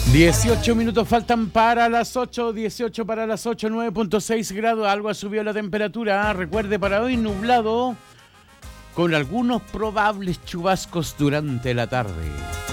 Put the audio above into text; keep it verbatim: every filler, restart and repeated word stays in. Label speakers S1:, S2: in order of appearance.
S1: dieciocho minutos faltan para las ocho, dieciocho para las ocho, nueve punto seis grados, algo ha subido la temperatura. Recuerde, para hoy nublado, con algunos probables chubascos durante la tarde.